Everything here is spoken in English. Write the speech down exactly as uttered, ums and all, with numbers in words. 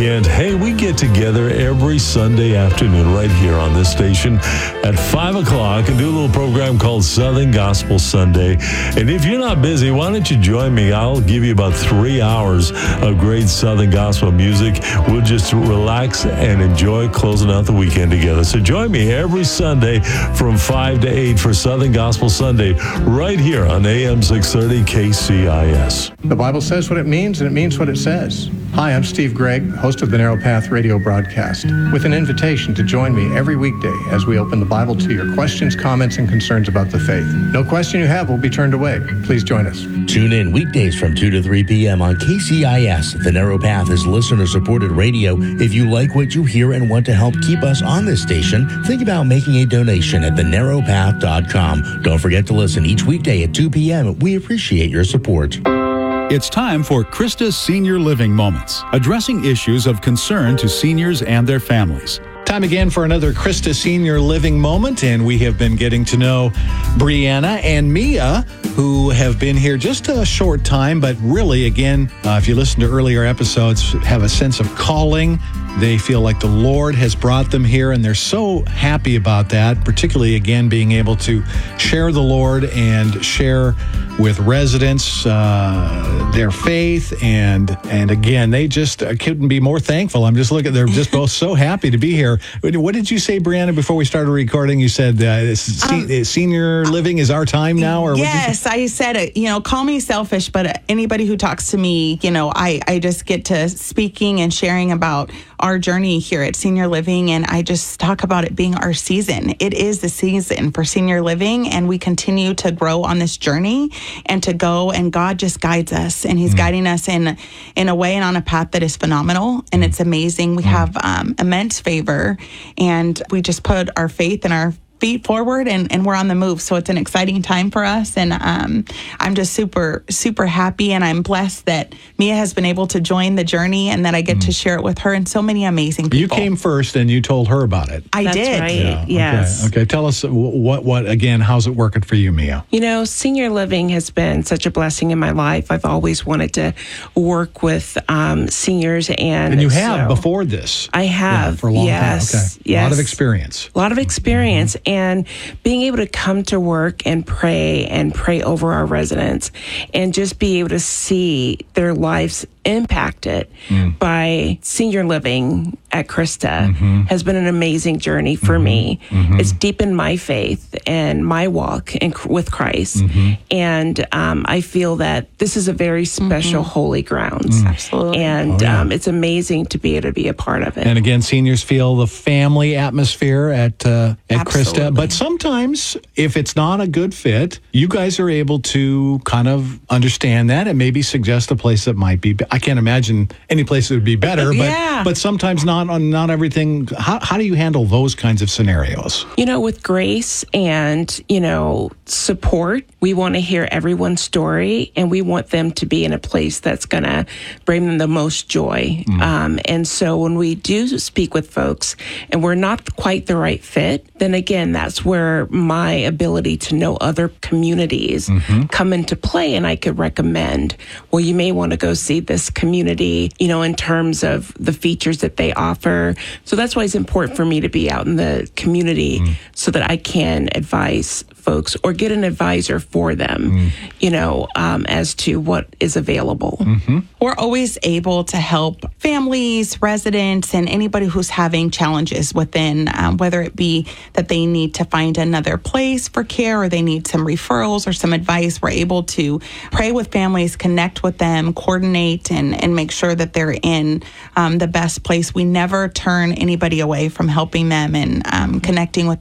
weekend. Hey, we get together every Sunday afternoon right here on this station at five o'clock and do a little program called Southern Gospel Sunday. And if you're not busy, why don't you join me? I'll give you about three hours of great Southern Gospel music. We'll just relax and enjoy closing out the weekend together. So join me every Sunday from five to eight for Southern Gospel Sunday right here on A M six thirty K C I S. The Bible says what it means, and it means what it says. Hi, I'm Steve Gregg, host of the Narrow Path radio broadcast, with an invitation to join me every weekday as we open the Bible to your questions, comments, and concerns about the faith. No question you have will be turned away. Please join us. Tune in weekdays from two to three p.m. on K C I S. The Narrow Path is listener-supported radio. If you like what you hear and want to help keep us on this station, think about making a donation at the narrow path dot com. Don't forget to listen each weekday at two p.m. We appreciate your support. It's time for Christa's Senior Living Moments, addressing issues of concern to seniors and their families. Time again for another Christa Senior Living Moment, and we have been getting to know Brianna and Mia, who have been here just a short time, but really, again, uh, if you listen to earlier episodes, have a sense of calling. They feel like the Lord has brought them here, and they're so happy about that, particularly, again, being able to share the Lord and share with residents uh, their faith. And, and again, they just couldn't be more thankful. I'm just looking, they're just both so happy to be here. What did you say, Brianna, before we started recording? You said uh, se- um, senior living is our time now? Or yes, I said it. You know, call me selfish, but anybody who talks to me, you know, I, I just get to speaking and sharing about our journey here at Senior Living, and I just talk about it being our season. It is the season for senior living, and we continue to grow on this journey and to go, and God just guides us, and He's mm. guiding us in in a way and on a path that is phenomenal, and mm. it's amazing. We mm. have um, immense favor, and we just put our faith and our feet forward, and, and we're on the move. So it's an exciting time for us, and um, I'm just super, super happy, and I'm blessed that Mia has been able to join the journey and that I get mm. to share it with her and so many amazing people. You came first, and you told her about it. I That's did. Right. Yeah, yes. Okay. okay. Tell us what, what, again, how's it working for you, Mia? You know, senior living has been such a blessing in my life. I've always wanted to work with um, seniors, and And you have so before this. I have. Yeah, for a long yes, time. Okay. Yes. A lot of experience. A lot of experience. Mm-hmm. And being able to come to work and pray and pray over our residents and just be able to see their lives impacted mm. by senior living at Christa mm-hmm. has been an amazing journey for mm-hmm. me. Mm-hmm. It's deepened my faith and my walk in, with Christ. Mm-hmm. And um, I feel that this is a very special mm-hmm. holy grounds. Mm. Absolutely. And oh, yeah. um, it's amazing to be able to be a part of it. And again, seniors feel the family atmosphere at uh, at Absolutely. Christa. But sometimes, if it's not a good fit, you guys are able to kind of understand that and maybe suggest a place that might be. I can't imagine any place that would be better, but yeah. but sometimes not on not everything. How how do you handle those kinds of scenarios? You know, with grace and, you know, support, we want to hear everyone's story, and we want them to be in a place that's going to bring them the most joy. Mm. Um, and so when we do speak with folks and we're not quite the right fit, then again, that's where my ability to know other communities mm-hmm. come into play, and I could recommend, well, you may want to go see this community, you know, in terms of the features that they offer. So that's why it's important for me to be out in the community mm. so that I can advise folks or get an advisor for them, mm. you know, um, as to what is available. Mm-hmm. We're always able to help families, residents, and anybody who's having challenges within, um, whether it be that they need to find another place for care or they need some referrals or some advice. We're able to pray with families, connect with them, coordinate, and, and make sure that they're in um, the best place. We never turn anybody away from helping them and um, connecting with